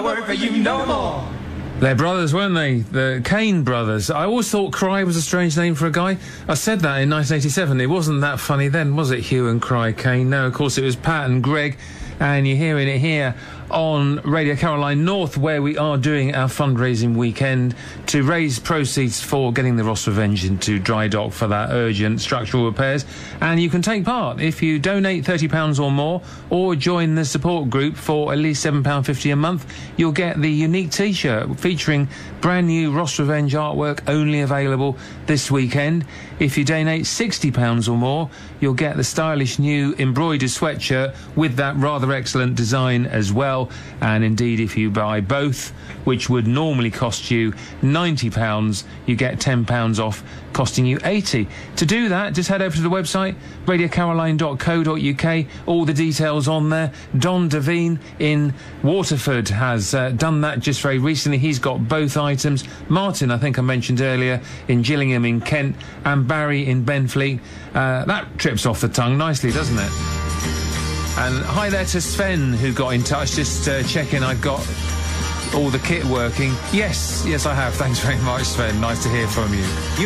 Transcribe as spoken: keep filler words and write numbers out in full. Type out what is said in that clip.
won't work for you no more. They're brothers, weren't they? The Kane brothers. I always thought Cry was a strange name for a guy. I said that in nineteen eighty-seven. It wasn't that funny then, was it, Hugh and Cry Kane? No, of course it was Pat and Greg, and you're hearing it here on Radio Caroline North, where we are doing our fundraising weekend to raise proceeds for getting the Ross Revenge into dry dock for that urgent structural repairs. And you can take part if you donate thirty pounds or more, or join the support group for at least seven pounds fifty a month. You'll get the unique T-shirt featuring brand new Ross Revenge artwork, only available this weekend. If you donate sixty pounds or more, you'll get the stylish new embroidered sweatshirt with that rather excellent design as well. And indeed, if you buy both, which would normally cost you ninety pounds, you get ten pounds off, costing you eighty. To do that, just head over to the website, radio caroline dot co dot uk. All the details on there. Don Devine in Waterford has uh, done that just very recently. He's got both items. Martin, I think I mentioned earlier, in Gillingham in Kent, and Barry in Benfleet. Uh, that trips off the tongue nicely, doesn't it? And hi there to Sven, who got in touch, just uh, checking I've got all the kit working. Yes, yes I have. Thanks very much, Sven. Nice to hear from you.